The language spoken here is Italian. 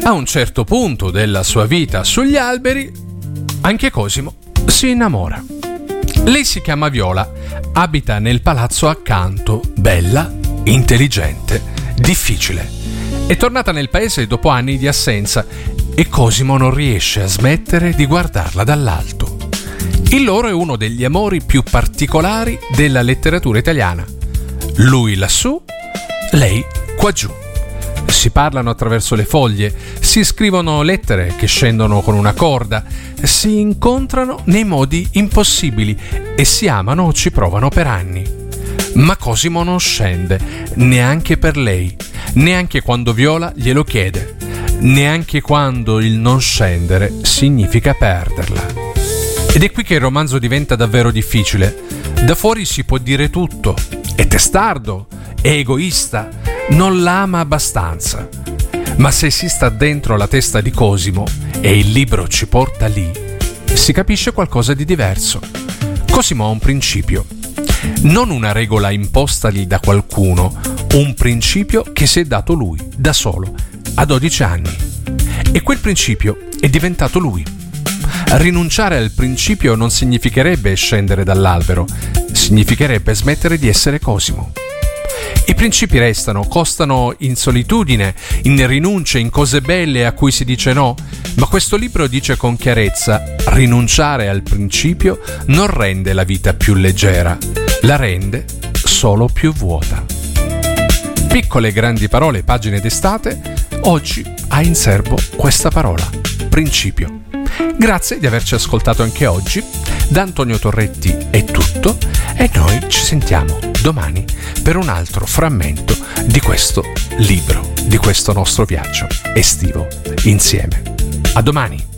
A un certo punto della sua vita sugli alberi, anche Cosimo si innamora. Lei si chiama Viola, abita nel palazzo accanto, bella, intelligente, difficile. È tornata nel paese dopo anni di assenza e Cosimo non riesce a smettere di guardarla dall'alto. Il loro è uno degli amori più particolari della letteratura italiana. Lui lassù, lei qua giù. Si parlano attraverso le foglie, si scrivono lettere che scendono con una corda, si incontrano nei modi impossibili e si amano o ci provano per anni. Ma Cosimo non scende, neanche per lei, neanche quando Viola glielo chiede, neanche quando il non scendere significa perderla. Ed è qui che il romanzo diventa davvero difficile. Da fuori si può dire tutto, è testardo, è egoista, non la ama abbastanza. Ma se si sta dentro la testa di Cosimo e il libro ci porta lì, si capisce qualcosa di diverso. Cosimo ha un principio, non una regola impostagli da qualcuno, un principio che si è dato lui, da solo, a 12 anni. E quel principio è diventato lui. Rinunciare al principio non significherebbe scendere dall'albero, significherebbe smettere di essere Cosimo. I principi restano, costano in solitudine, in rinunce, in cose belle a cui si dice no, ma questo libro dice con chiarezza: rinunciare al principio non rende la vita più leggera, la rende solo più vuota. Piccole grandi parole, pagine d'estate, oggi ha in serbo questa parola, principio. Grazie di averci ascoltato anche oggi. Da Antonio Torretti è tutto e noi ci sentiamo domani per un altro frammento di questo libro, di questo nostro viaggio estivo insieme. A domani!